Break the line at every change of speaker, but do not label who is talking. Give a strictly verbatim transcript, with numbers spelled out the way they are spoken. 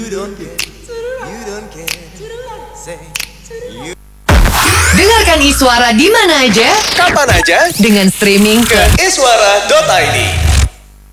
Dengarkan Iswara di mana aja,
Kapan aja
dengan streaming
ke iswara dot i d.